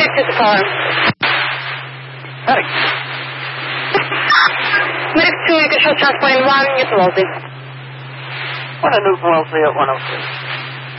to the farm. Medic. Medic 2, you can show transport in 1, Newton Wellesley. What a Newton Wellesley at 103.